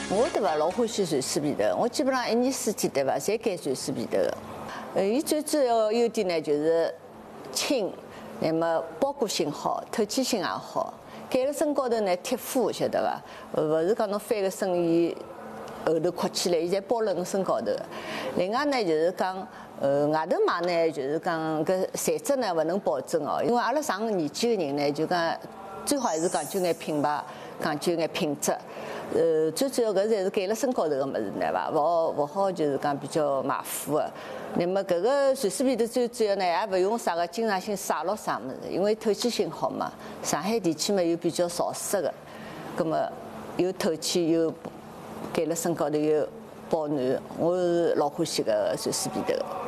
我对伐老欢喜瑞士皮头，我基本上一年四季对伐，侪拣瑞士皮头的。伊最主要优点呢就是轻，那么包裹性好，透气性也好。盖了身高头呢贴肤，晓得伐？勿是讲侬翻个身伊后头扩起来，伊侪包辣侬身高头。另外呢就是讲，外头买呢就是讲搿材质呢勿能保证哦，因为阿拉上年纪个人呢就讲最好还是讲究眼品牌，讲究眼品质。最主要搿侪是盖辣身高头个物事，对伐？勿好就是讲比较马虎个。那么搿个瑞士皮头最主要呢，也勿用啥个经常性晒咯啥物事，因为透气性好嘛。上海地区嘛又比较潮湿个，葛么又透气又盖辣身高头又保暖，我是老欢喜搿瑞士皮头个。